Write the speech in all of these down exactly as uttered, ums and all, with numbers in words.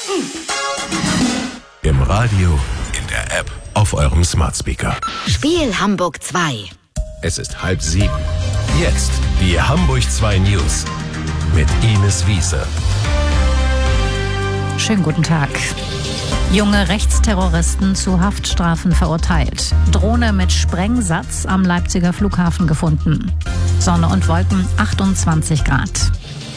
Im Radio, in der App, auf eurem Smart Speaker. Spiel Hamburg zwei. Es ist halb sieben. Jetzt die Hamburg zwei News mit Ines Wiese. Schönen guten Tag. Junge Rechtsterroristen zu Haftstrafen verurteilt. Drohne mit Sprengsatz am Leipziger Flughafen gefunden. Sonne und Wolken, achtundzwanzig Grad.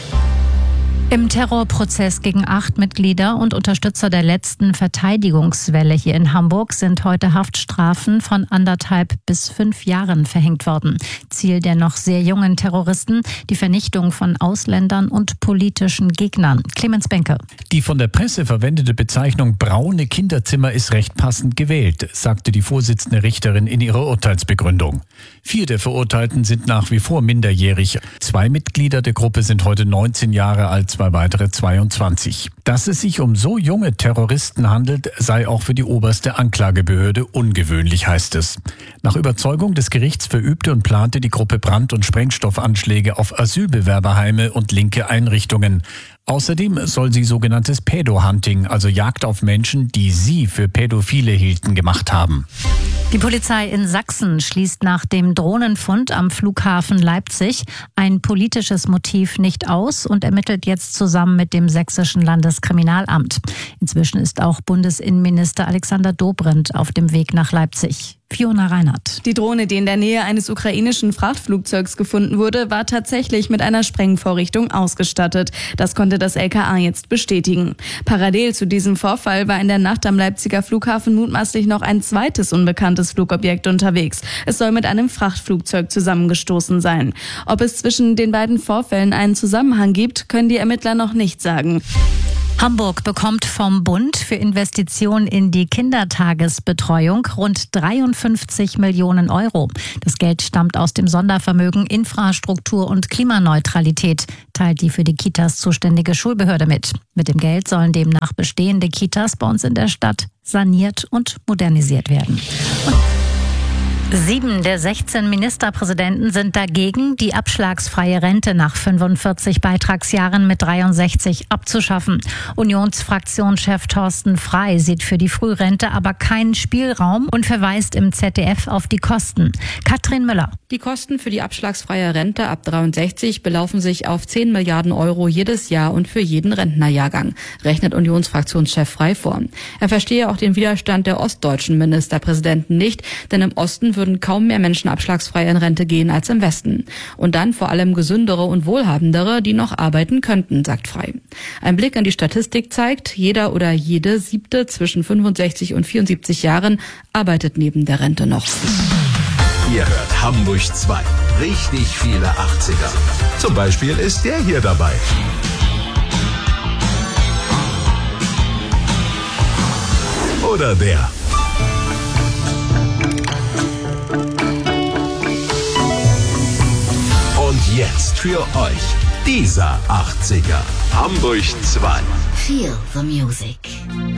Im Terrorprozess gegen acht Mitglieder und Unterstützer der letzten Verteidigungswelle hier in Hamburg sind heute Haftstrafen von anderthalb bis fünf Jahren verhängt worden. Ziel der noch sehr jungen Terroristen, die Vernichtung von Ausländern und politischen Gegnern. Clemens Benke. Die von der Presse verwendete Bezeichnung braune Kinderzimmer ist recht passend gewählt, sagte die Vorsitzende Richterin in ihrer Urteilsbegründung. Vier der Verurteilten sind nach wie vor minderjährig. Zwei Mitglieder der Gruppe sind heute neunzehn Jahre alt, zwei weitere zweiundzwanzig. Dass es sich um so junge Terroristen handelt, sei auch für die oberste Anklagebehörde ungewöhnlich, heißt es. Nach Überzeugung des Gerichts verübte und plante die Gruppe Brand- und Sprengstoffanschläge auf Asylbewerberheime und linke Einrichtungen. Außerdem soll sie sogenanntes Pädo-Hunting, also Jagd auf Menschen, die sie für Pädophile hielten, gemacht haben. Die Polizei in Sachsen schließt nach dem Drohnenfund am Flughafen Leipzig ein politisches Motiv nicht aus und ermittelt jetzt zusammen mit dem sächsischen Landeskriminalamt. Inzwischen ist auch Bundesinnenminister Alexander Dobrindt auf dem Weg nach Leipzig. Fiona Reinhardt. Die Drohne, die in der Nähe eines ukrainischen Frachtflugzeugs gefunden wurde, war tatsächlich mit einer Sprengvorrichtung ausgestattet. Das konnte das L K A jetzt bestätigen. Parallel zu diesem Vorfall war in der Nacht am Leipziger Flughafen mutmaßlich noch ein zweites unbekanntes Flugobjekt unterwegs. Es soll mit einem Frachtflugzeug zusammengestoßen sein. Ob es zwischen den beiden Vorfällen einen Zusammenhang gibt, können die Ermittler noch nicht sagen. Hamburg bekommt vom Bund für Investitionen in die Kindertagesbetreuung rund dreiundfünfzig Millionen Euro. Das Geld stammt aus dem Sondervermögen Infrastruktur und Klimaneutralität, teilt die für die Kitas zuständige Schulbehörde mit. Mit dem Geld sollen demnach bestehende Kitas bei uns in der Stadt saniert und modernisiert werden. Und Sieben der sechzehn Ministerpräsidenten sind dagegen, die abschlagsfreie Rente nach fünfundvierzig Beitragsjahren mit dreiundsechzig abzuschaffen. Unionsfraktionschef Thorsten Frey sieht für die Frührente aber keinen Spielraum und verweist im Z D F auf die Kosten. Katrin Müller. Die Kosten für die abschlagsfreie Rente ab dreiundsechzig belaufen sich auf zehn Milliarden Euro jedes Jahr und für jeden Rentnerjahrgang, rechnet Unionsfraktionschef Frey vor. Er verstehe auch den Widerstand der ostdeutschen Ministerpräsidenten nicht, denn im Osten würden kaum mehr Menschen abschlagsfrei in Rente gehen als im Westen. Und dann vor allem gesündere und wohlhabendere, die noch arbeiten könnten, sagt Frey. Ein Blick in die Statistik zeigt, jeder oder jede Siebte zwischen fünfundsechzig und vierundsiebzig Jahren arbeitet neben der Rente noch. Ihr hört Hamburg zwei. Richtig viele achtziger. Zum Beispiel ist der hier dabei. Oder der. Und jetzt für euch dieser achtziger. Hamburg zwei. Feel the music.